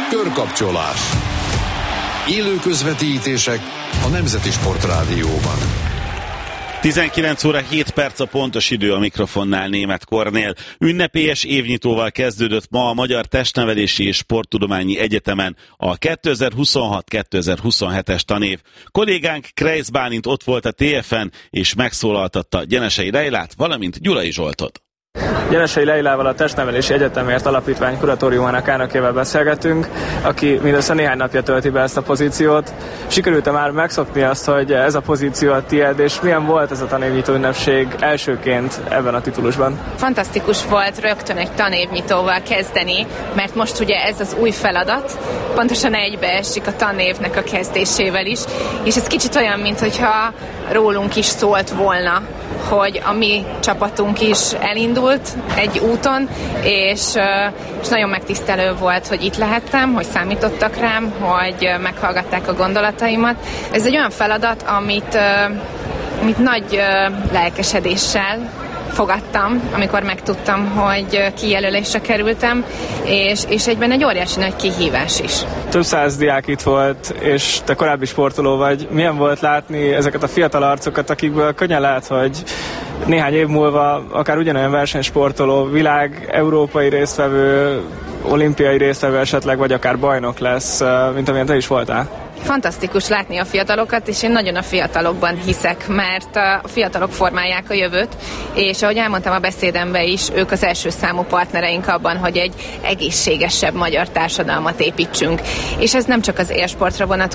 Körkapcsolás. Élő közvetítések a Nemzeti Sportrádióban. 19 óra 7 perc a pontos idő, a mikrofonnál Németh Kornél. Ünnepélyes évnyitóval kezdődött ma a Magyar Testnevelési és Sporttudományi Egyetemen a 2026-2027-es tanév. Kollégánk Kreisz Bálint ott volt a TF-en és megszólaltatta Gyenesei Leilát, valamint Gyulai Zsoltot. Gyenesei Leilával, a Testnevelési Egyetemért Alapítvány kuratóriumának elnökével beszélgetünk, aki mindössze néhány napja tölti be ezt a pozíciót. Sikerült-e már megszokni azt, hogy ez a pozíció a tiéd, és milyen volt ez a tanévnyitó ünnepség elsőként ebben a titulusban? Fantasztikus volt rögtön egy tanévnyitóval kezdeni, mert most ugye ez az új feladat, pontosan egybeesik a tanévnek a kezdésével is, és ez kicsit olyan, mintha rólunk is szólt volna, hogy a mi csapatunk is elindult egy úton, és nagyon megtisztelő volt, hogy itt lehettem, hogy számítottak rám, hogy meghallgatták a gondolataimat. Ez egy olyan feladat, amit nagy lelkesedéssel fogadtam, amikor megtudtam, hogy kijelölésre kerültem, és egyben egy óriási nagy kihívás is. Több száz diák itt volt, és te korábbi sportoló vagy. Milyen volt látni ezeket a fiatal arcokat, akikből könnyen lehet, hogy néhány év múlva akár ugyanolyan versenysportoló, világ, európai résztvevő, olimpiai résztvevő esetleg, vagy akár bajnok lesz, mint amilyen te is voltál? Fantasztikus látni a fiatalokat, és én nagyon a fiatalokban hiszek, mert a fiatalok formálják a jövőt, és ahogy elmondtam a beszédemben is, ők az első számú partnereink abban, hogy egy egészségesebb magyar társadalmat építsünk. És ez nem csak az élsportra vonatkozik,